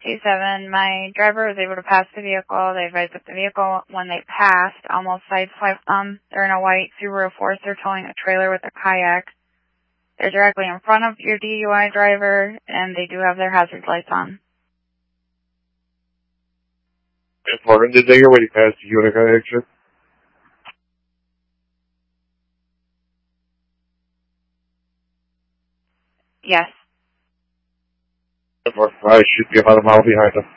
2-7, my driver was able to pass the vehicle. They advised that the vehicle, when they passed, almost sideswiped them. They're in a white Subaru Forester towing a trailer with a kayak. They're directly in front of your DUI driver, and they do have their hazard lights on. Morgan, did they hear when he passed you in a kayak trip? Yes. I should be about a mile behind him.